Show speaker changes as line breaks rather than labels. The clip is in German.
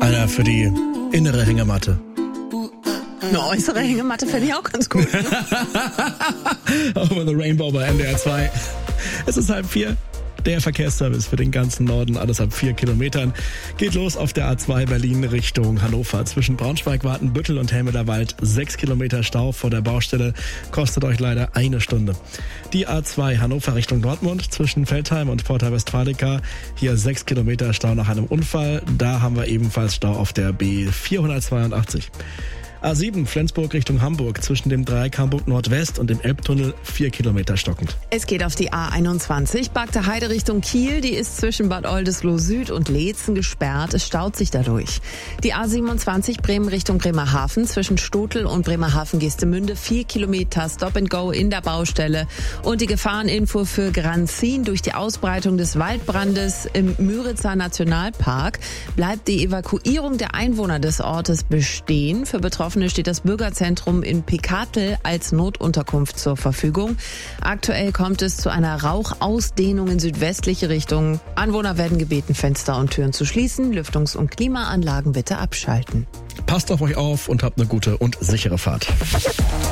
Einer für die innere Hängematte.
Eine äußere Hängematte fände ich auch ganz gut.
Over the Rainbow bei NDR 2. Es ist 3:30. Der Verkehrsservice für den ganzen Norden, alles ab 4 Kilometern. Geht los auf der A2 Berlin Richtung Hannover. Zwischen Braunschweig, Watenbüttel und Helmederwald 6 Kilometer Stau vor der Baustelle. Kostet euch leider 1 Stunde. Die A2 Hannover Richtung Dortmund zwischen Veltheim und Porta Westfalica. Hier 6 Kilometer Stau nach einem Unfall. Da haben wir ebenfalls Stau auf der B482. A7 Flensburg Richtung Hamburg zwischen dem Dreieck Hamburg Nordwest und dem Elbtunnel 4 Kilometer stockend.
Es geht auf die A21 Bagde Heide Richtung Kiel. Die ist zwischen Bad Oldesloe Süd und Leetzen gesperrt. Es staut sich dadurch. Die A27 Bremen Richtung Bremerhaven zwischen Stotel und Bremerhaven-Geestemünde 4 Kilometer Stop and Go in der Baustelle. Und die Gefahreninfo für Granzin: durch die Ausbreitung des Waldbrandes im Müritzer Nationalpark bleibt die Evakuierung der Einwohner des Ortes bestehen. Für Betroffene steht das Bürgerzentrum in Pekatel als Notunterkunft zur Verfügung. Aktuell kommt es zu einer Rauchausdehnung in südwestliche Richtung. Anwohner werden gebeten, Fenster und Türen zu schließen. Lüftungs- und Klimaanlagen bitte abschalten.
Passt auf euch auf und habt eine gute und sichere Fahrt.